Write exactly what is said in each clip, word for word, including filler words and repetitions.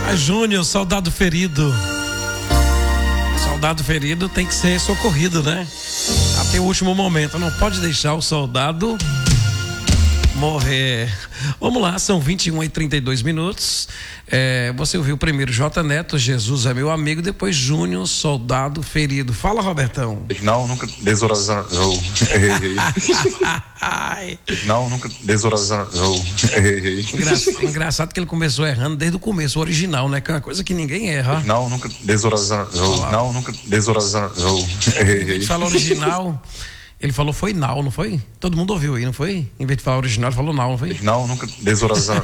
Mas Júnior, soldado ferido. Soldado ferido tem que ser socorrido, né? Até o último momento. Não pode deixar o soldado morrer. Vamos lá, são vinte e um e trinta e dois minutos. É, você ouviu primeiro J Neto, Jesus é meu amigo, depois Júnior, soldado ferido. Fala, Robertão. Não, nunca deshorazou. Não, nunca deshorazou. Engraçado, engraçado que ele começou errando desde o começo, o original, né? Que é uma coisa que ninguém erra. Não, nunca deshorazou. Não, nunca deshorazou. Ele falou original. Ele falou foi now, não foi? Todo mundo ouviu aí, não foi? Em vez de falar original, ele falou now, não foi? Não, nunca deshorazou.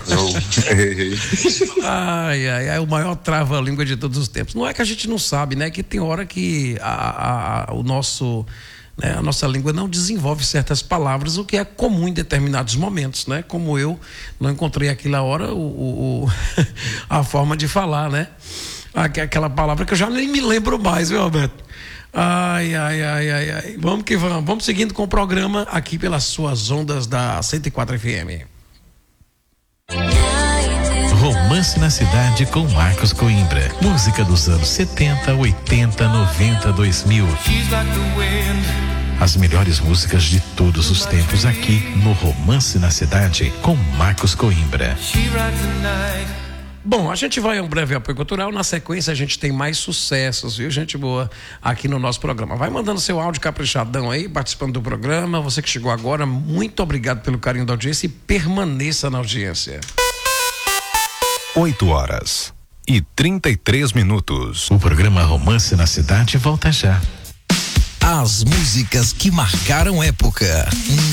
Ai, ai, ai, o maior trava-língua de todos os tempos. Não é que a gente não sabe, né? Que tem hora que a, a, a, o nosso, né, a nossa língua não desenvolve certas palavras, o que é comum em determinados momentos, né? Como eu não encontrei aquela hora o, o, o a forma de falar, né? Aquela palavra que eu já nem me lembro mais, viu, Roberto? Ai, ai, ai, ai, ai. Vamos que vamos. Vamos seguindo com o programa aqui pelas suas ondas da cento e quatro F M. Romance na Cidade com Marcos Coimbra. Música dos anos setenta, oitenta, noventa, dois mil. As melhores músicas de todos os tempos aqui no Romance na Cidade com Marcos Coimbra. Bom, a gente vai a um breve apoio cultural. Na sequência a gente tem mais sucessos, viu, gente boa, aqui no nosso programa. Vai mandando seu áudio caprichadão aí, participando do programa. Você que chegou agora, muito obrigado pelo carinho da audiência e permaneça na audiência. oito horas e trinta e três minutos. O programa Romance na Cidade volta já. As músicas que marcaram época.